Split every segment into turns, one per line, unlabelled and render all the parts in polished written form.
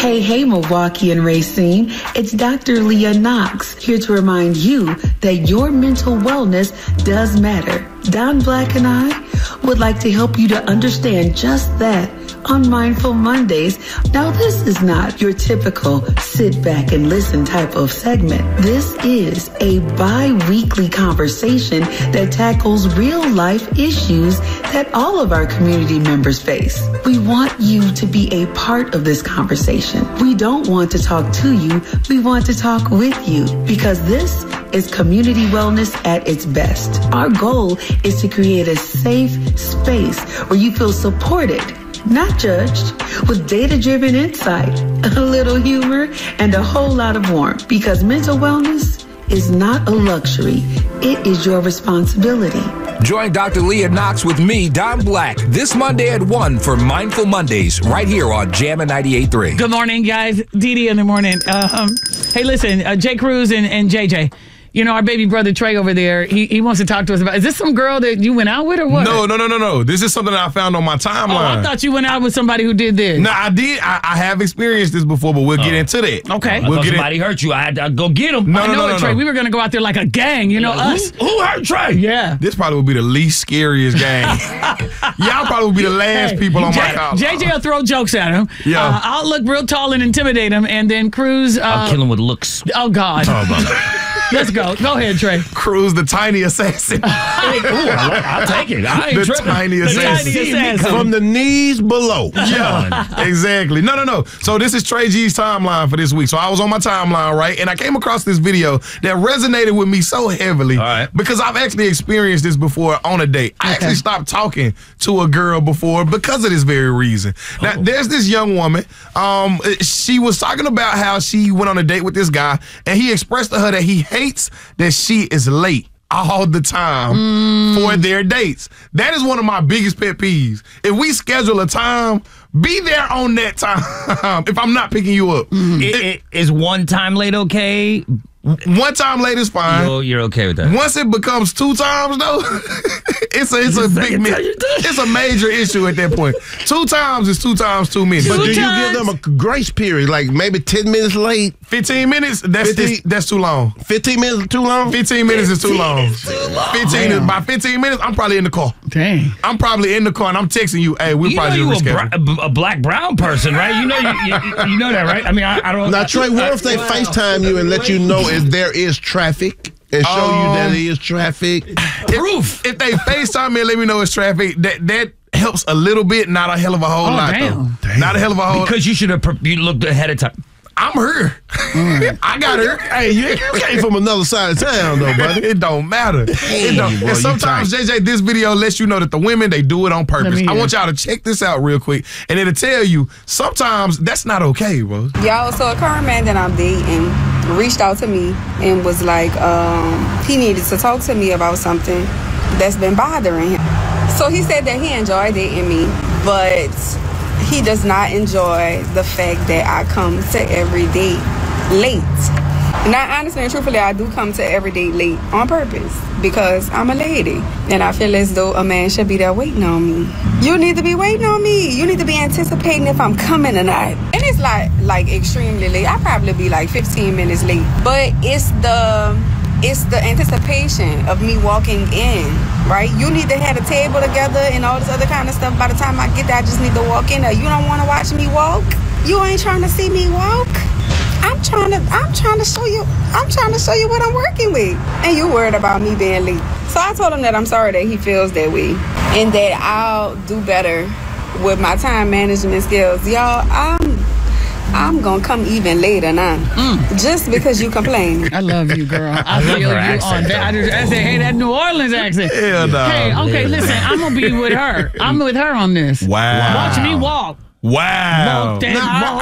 Hey, Milwaukee and Racine. It's Dr. Leah Knox here to remind you that your mental wellness does matter. Don Black and I would like to help you to understand just that on Mindful Mondays. Now, this is not your typical sit back and listen type of segment. This is a bi-weekly conversation that tackles real life issues that all of our community members face. We want you to be a part of this conversation. We don't want to talk to you. We want to talk with you because this is community wellness at its best. Our goal is to create a safe space where you feel supported, not judged, with data-driven insight, a little humor, and a whole lot of warmth. Because mental wellness is not a luxury. It is your responsibility.
Join Dr. Leah Knox with me, Don Black, this Monday at 1 for Mindful Mondays, right here on Jammin' 98.3.
Good morning, guys. Dee Dee in the morning. Hey, listen, Jay Cruz and JJ. You know, our baby brother Trey over there, he wants to talk to us about, is this some girl that you went out with or what?
No. This is something that I found on my timeline.
Oh, I thought you went out with somebody who did this.
No, I did. I have experienced this before, but we'll get into that.
Okay.
Somebody hurt you. I had to go get him.
No,
Trey. We were going to go out there like a gang, us.
Who hurt Trey?
Yeah.
This probably would be the least scariest gang. Y'all probably would be the last people on my call.
JJ will throw jokes at him.
Yeah.
I'll look real tall and intimidate him, and then Cruz.
I'll kill him with looks.
Oh, God. Let's go. Go ahead, Trey.
Cruz, the tiny assassin.
I'll take it. I ain't
the
tripping.
tiny assassin.
From the knees below.
Yeah, exactly. No. So this is Trey G's timeline for this week. So I was on my timeline, right? And I came across this video that resonated with me so heavily because I've actually experienced this before on a date. I actually stopped talking to a girl before because of this very reason. Now, there's this young woman. She was talking about how she went on a date with this guy, and he expressed to her that he hates that she is late all the time for their dates. That is one of my biggest pet peeves. If we schedule a time, be there on that time if I'm not picking you up.
Is one time late okay?
One time late is fine.
You're okay with that.
Once it becomes 2 times, though, it's a major issue at that point. 2 times is 2 times too many.
But do you give them a grace period, like maybe 10 minutes late?
15 minutes? That's too long.
15 minutes too long?
15 minutes is too long. By 15 minutes, I'm probably in the car.
Dang.
I'm probably in the car and I'm texting you, hey, we'll probably do
a black-brown person, right? You know that, right? I mean, I don't...
Now, Trey, what if they FaceTime you and let you know if there is traffic and show you that there is traffic?
Proof. If they FaceTime me and let me know it's traffic, that helps a little bit, not a hell of a whole lot, though. Not a hell of a whole...
Because you should have looked ahead of time.
I'm her. I got her.
Hey, you came from another side of town, though, buddy.
It don't matter.
Hey,
and sometimes, JJ, this video lets you know that the women, they do it on purpose. I want y'all to check this out real quick, and it'll tell you sometimes that's not okay, bro.
Y'all, so a current man that I'm dating reached out to me and was like, he needed to talk to me about something that's been bothering him. So he said that he enjoyed dating me, but he does not enjoy the fact that I come to every date late. Now, honestly and truthfully, I do come to every date late on purpose because I'm a lady. And I feel as though a man should be there waiting on me. You need to be waiting on me. You need to be anticipating if I'm coming or not. And it's like extremely late. I'll probably be like 15 minutes late. But it's the anticipation of me walking in, right? You need to have a table together and all this other kind of stuff. By the time I get there, I just need to walk in. Or you don't want to watch me walk? You ain't trying to see me walk? I'm trying to show you what I'm working with. And you worried about me being late. So I told him that I'm sorry that he feels that way and that I'll do better with my time management skills. Y'all, I'm gonna come even later now, just because you complain.
I love you, girl. I feel you on that. I say, hey, that New Orleans accent.
Hell no.
Hey, okay, listen, I'm gonna be with her. I'm with her on this.
Wow.
Watch me walk.
Wow.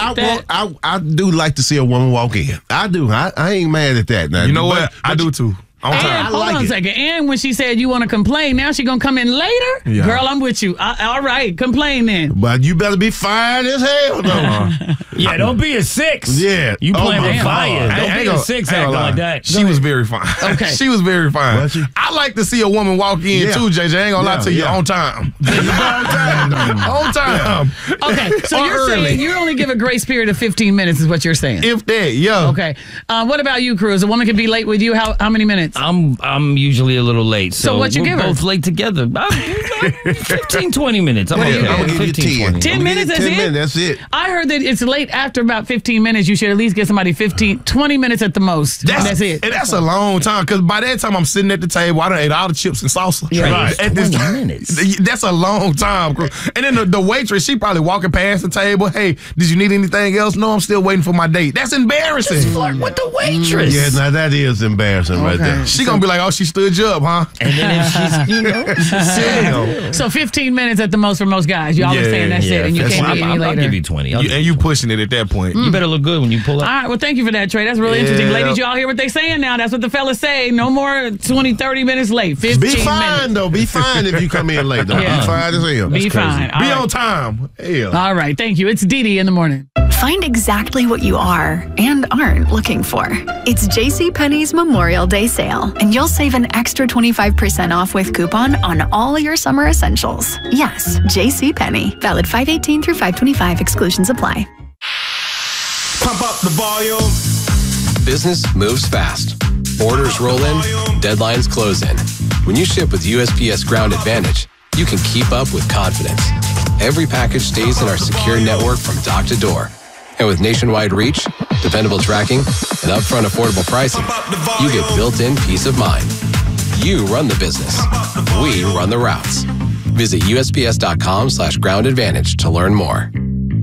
I do like to see a woman walk in. I do. I ain't mad at that. Now,
you know what? I do too. On time.
And, hold on a second. And when she said you want to complain, now she going to come in later?
Yeah.
Girl, I'm with you. All right, complain then.
But you better be fine as hell, though.
Yeah, don't be a 6.
Yeah.
You playing with fire.
I
Don't
ain't
be a
gonna-
6
I ain't
acting
gonna
like
lie.
that.
She was very fine.
Okay.
She was very fine.
Was she?
I like to see a woman walk in
Yeah.
too, JJ. I ain't gonna lie to you.
Yeah.
On time. On time.
Okay, so
Or
you're
early.
saying you only give a grace period of 15 minutes is what you're saying.
If that, yo.
Okay. What about you, Cruz? A woman can be late with you. How many minutes?
I'm usually a little late.
So what you
we're
give her?
both late together. About 15, 20 minutes. I'm
What do you
okay.
give her?
I'm going to give you 10.
10
I'm gonna
minutes,
give
that's
you 10
it?
minutes, that's it.
I heard that it's late after about 15 minutes. You should at least get somebody 20 minutes at the most. That's it.
And that's a long time because by that time I'm sitting at the table. I done ate all the chips and salsa.
Yeah.
Right.
At this
20
time,
minutes.
That's a long time. And then the waitress, she probably walking past the table. Hey, did you need anything else? No, I'm still waiting for my date. That's embarrassing.
Flirt with the waitress.
Yeah, now that is embarrassing right there.
She gonna be like, oh, she stood you up, huh?
And then if she's,
So 15 minutes at the most for most guys. You always
Yeah,
saying that's it, and you can't be any
I'll
later.
give you 20.
And you pushing it at that point.
You better look good when you pull
All
up.
right, well, thank you for that, Trey. That's really interesting.
Yeah.
Ladies, y'all hear what they saying now. That's what the fellas say. No more 20, 30 minutes late. 15
Be fine,
minutes.
though. Be fine if you come in late, though.
Yeah.
Be fine as hell.
Be fine. All
Be
right.
on time. Hell.
All right, thank you. It's Dee Dee in the morning.
Find exactly what you are and aren't looking for. It's JCPenney's Memorial Day sale, and you'll save an extra 25% off with coupon on all your summer essentials. Yes, JCPenney. Valid 5/18 through 5/25. Exclusions apply.
Pump up the volume.
Business moves fast. Orders roll in, deadlines close in. When you ship with USPS Ground Advantage, you can keep up with confidence. Every package stays in our secure network from dock to door. And with nationwide reach, dependable tracking, and upfront affordable pricing, you get built-in peace of mind. You run the business. We run the routes. Visit USPS.com/Ground Advantage to learn more.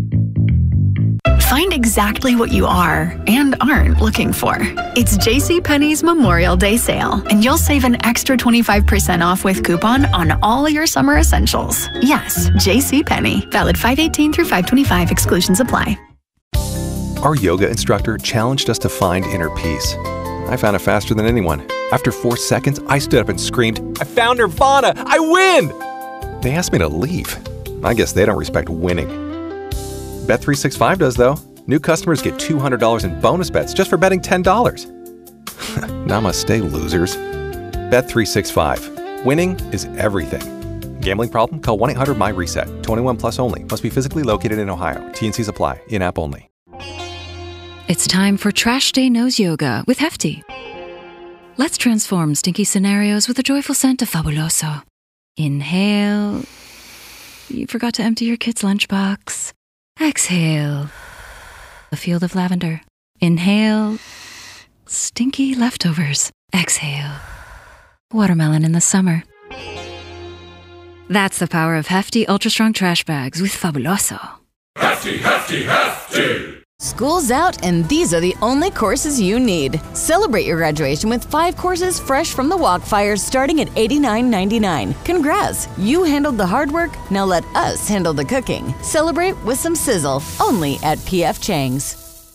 Find exactly what you are and aren't looking for. It's JCPenney's Memorial Day sale, and you'll save an extra 25% off with coupon on all your summer essentials. Yes, JCPenney. Valid 5/18 through 5/25. Exclusions apply.
Our yoga instructor challenged us to find inner peace. I found it faster than anyone. After 4 seconds, I stood up and screamed, "I found Nirvana! I win!" They asked me to leave. I guess they don't respect winning. Bet365 does, though. New customers get $200 in bonus bets just for betting $10. Namaste, losers. Bet365. Winning is everything. Gambling problem? Call 1-800-MY-RESET. 21 plus only. Must be physically located in Ohio. T&Cs apply. In-app only.
It's time for Trash Day Knows Yoga with Hefty. Let's transform stinky scenarios with a joyful scent of Fabuloso. Inhale. You forgot to empty your kid's lunchbox. Exhale. A field of lavender. Inhale. Stinky leftovers. Exhale. Watermelon in the summer. That's the power of Hefty Ultra Strong Trash Bags with Fabuloso.
Hefty, hefty, hefty.
School's out, and these are the only courses you need. Celebrate your graduation with 5 courses fresh from the Walkfires starting at $89.99. Congrats! You handled the hard work, now let us handle the cooking. Celebrate with some sizzle, only at P.F. Chang's.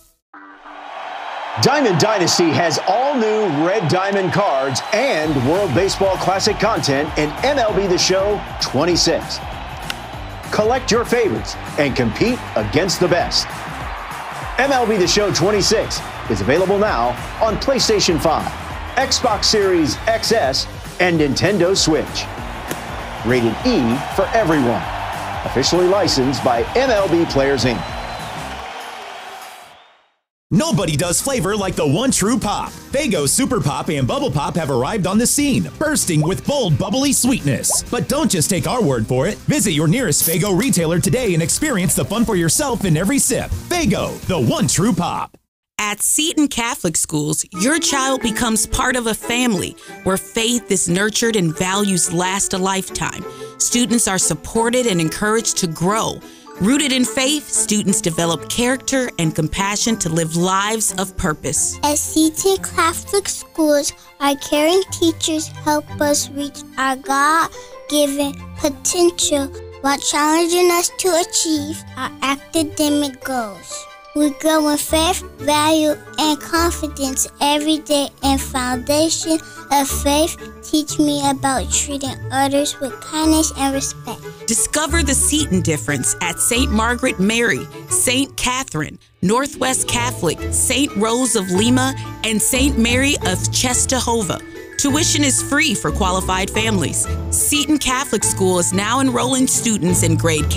Diamond Dynasty has all new Red Diamond cards and World Baseball Classic content in MLB The Show 26. Collect your favorites and compete against the best. MLB The Show 26 is available now on PlayStation 5, Xbox Series XS, and Nintendo Switch. Rated E for everyone. Officially licensed by MLB Players Inc.
Nobody does flavor like the one true pop. Faygo Super Pop and Bubble Pop have arrived on the scene, bursting with bold, bubbly sweetness. But don't just take our word for it. Visit your nearest Faygo retailer today and experience the fun for yourself in every sip. Faygo, the one true pop.
At Seton Catholic Schools, your child becomes part of a family where faith is nurtured and values last a lifetime. Students are supported and encouraged to grow. Rooted in faith, students develop character and compassion to live lives of purpose.
At Seton Catholic Schools, our caring teachers help us reach our God-given potential while challenging us to achieve our academic goals. We grow in faith, value, and confidence every day, and foundation of faith teach me about treating others with kindness and respect.
Discover the Seton difference at St. Margaret Mary, St. Catherine, Northwest Catholic, St. Rose of Lima, and St. Mary of Czestochowa. Tuition is free for qualified families. Seton Catholic School is now enrolling students in grade